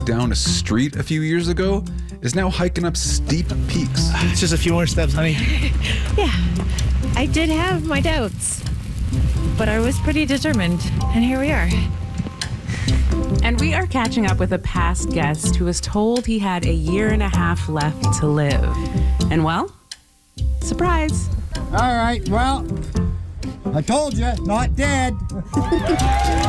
down a street a few years ago is now hiking up steep peaks. It's just a few more steps, honey. Yeah, I did have my doubts, but I was pretty determined, and here we are. And we are catching up with a past guest who was told he had 1.5 years left to live. And well, surprise. All right, well, I told you, not dead.